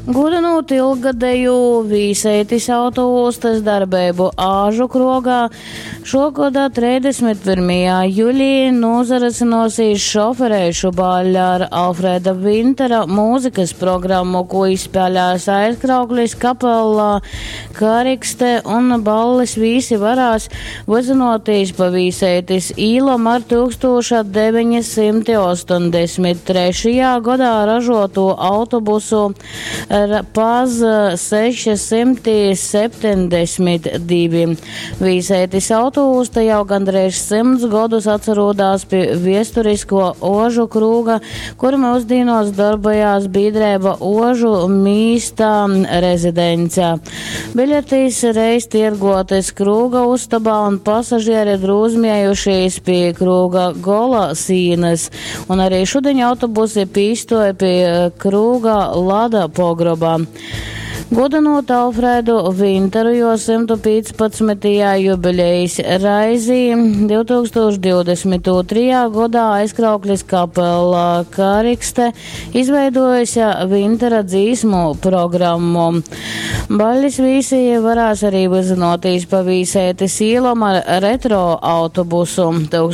Gudinot ilgadēju Vīseitis autoostas darbību Āžu krogā, šogodā 31. jūlijā nozarasinosies šoferēšu baļā ar Alfreda Vintera mūzikas programmu, ko izspēlēs Aizkrauklis kapelā, Karikste un ballis visi varās vazinoties pa Vīseitis īlam ar 1983. gadā ražoto autobusu Paz 672. Vīseitis autousta jau gandrīz 100 gadus atcerūdās pie viesturisko Ožu krūga, kur mūsdīnos darbojās biedrība Ožu mīstā rezidencē. Biļetīs reiz tirgotas krūga ustabā un pasažieri drūzmējušies pie krūga gola sīnas, un arī šodien autobusi pīstoja pie krūga Lada pogrobā. Godinot Alfredu Vinteru, jo 115. jubilejas raizī 2022. gadā Aizkrauklis kapelā Karikste izveidojusi Vintera dzīsmu programmu. Baļļis visi varās arī vazinoties pa Vīseitis īlam ar retro autobusu.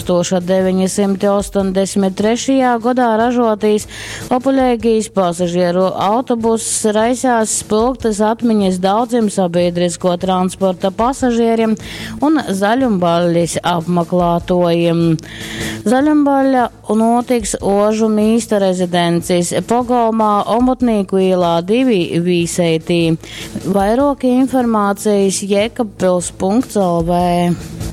1983. gadā ražotīs popuļēgīs pasažieru autobuss raisās spilgtas atmiņas daudziem sabiedrisko transporta pasažieriem un zaļumbaļļis apmeklētojiem. Zaļumbaļļa notiks Ožu mīsta rezidences pagalmā Omotnīku ielā 2 Vīseitī. Vairāk informācijas jekabpils.lv.